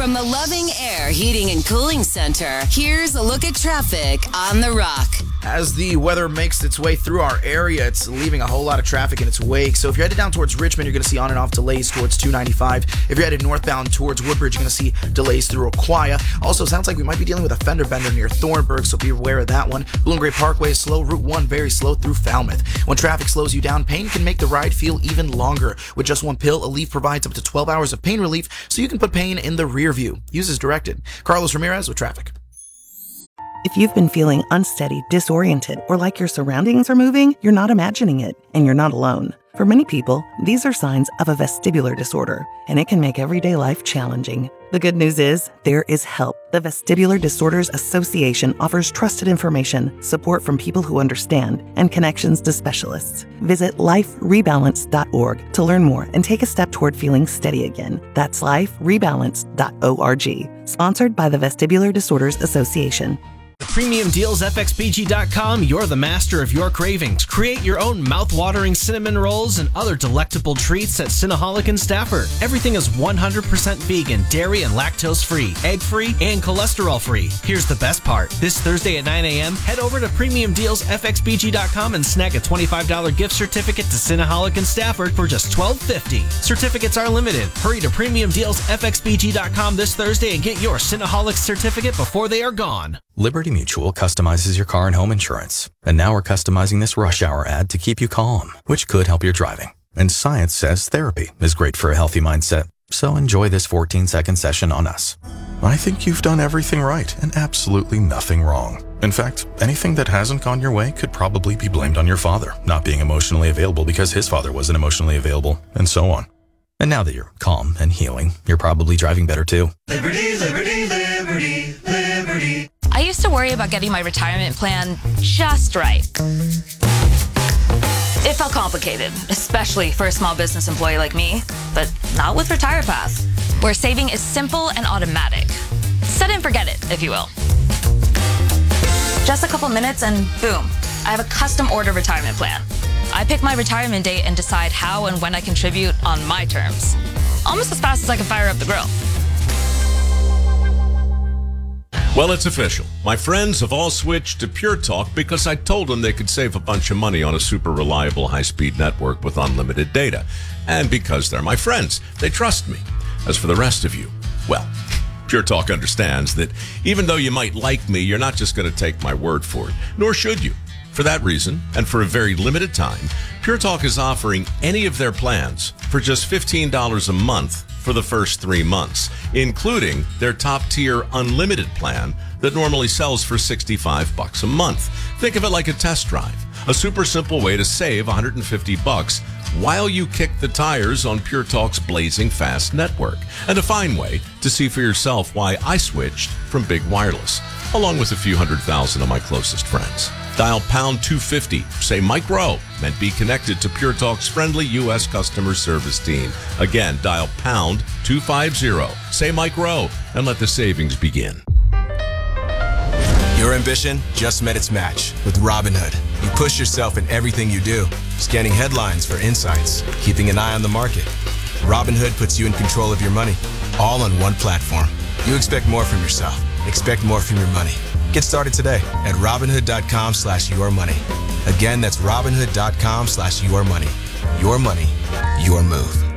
From the Loving Air Heating and Cooling Center, here's a look at traffic on The Rock. As the weather makes its way through our area, it's leaving a whole lot of traffic in its wake. So if you're headed down towards Richmond, you're going to see on and off delays towards 295. If you're headed northbound towards Woodbridge, you're going to see delays through Aquia. Also, sounds like we might be dealing with a fender bender near Thornburg, so be aware of that one. Blue and Gray Parkway is slow. Route 1 very slow through Falmouth. When traffic slows you down, pain can make the ride feel even longer. With just one pill, Aleve provides up to 12 hours of pain relief, so you can put pain in the rear view. Use as directed. Carlos Ramirez with traffic. If you've been feeling unsteady, disoriented, or like your surroundings are moving, you're not imagining it, and you're not alone. For many people, these are signs of a vestibular disorder, and it can make everyday life challenging. The good news is, there is help. The Vestibular Disorders Association offers trusted information, support from people who understand, and connections to specialists. Visit liferebalance.org to learn more and take a step toward feeling steady again. That's liferebalance.org. Sponsored by the Vestibular Disorders Association. Premium Deals FXBG.com, you're the master of your cravings. Create your own mouth-watering cinnamon rolls and other delectable treats at Cinnaholic and Stafford. Everything is 100% vegan, dairy and lactose-free, egg-free, and cholesterol-free. Here's the best part. This Thursday at 9 a.m., head over to Premium Deals FXBG.com and snag a $25 gift certificate to Cinnaholic and Stafford for just $12.50. Certificates are limited. Hurry to Premium Deals FXBG.com this Thursday and get your Cinnaholic certificate before they are gone. Liberty Mutual customizes your car and home insurance. And now we're customizing this rush hour ad to keep you calm, which could help your driving. And science says therapy is great for a healthy mindset. So enjoy this 14-second session on us. I think you've done everything right and absolutely nothing wrong. In fact, anything that hasn't gone your way could probably be blamed on your father not being emotionally available because his father wasn't emotionally available, and so on. And now that you're calm and healing, you're probably driving better too. Liberty, liberty, liberty, liberty. I used to worry about getting my retirement plan just right. It felt complicated, especially for a small business employee like me, but not with RetirePath, where saving is simple and automatic. Set it and forget it, if you will. Just a couple minutes and boom, I have a custom order retirement plan. I pick my retirement date and decide how and when I contribute on my terms. Almost as fast as I can fire up the grill. Well, it's official. My friends have all switched to Pure Talk because I told them they could save a bunch of money on a super reliable high-speed network with unlimited data. And because they're my friends, they trust me. As for the rest of you, well, Pure Talk understands that even though you might like me, you're not just going to take my word for it, nor should you. For that reason, and for a very limited time, Pure Talk is offering any of their plans for just $15 a month for the first 3 months, including their top-tier unlimited plan that normally sells for $65 a month. Think of it like a test drive, a super simple way to save $150 while you kick the tires on Pure Talk's blazing fast network, and a fine way to see for yourself why I switched from Big Wireless, along with a few 100,000 of my closest friends. Dial pound 250, say Mike Rowe, and be connected to Pure Talk's friendly U.S. customer service team. Again, dial pound 250, say Mike Rowe, and let the savings begin. Your ambition just met its match with Robinhood. You push yourself in everything you do, scanning headlines for insights, keeping an eye on the market. Robinhood puts you in control of your money, all on one platform. You expect more from yourself. Expect more from your money. Get started today at Robinhood.com/yourmoney. Again, that's Robinhood.com/yourmoney. Your money, your move.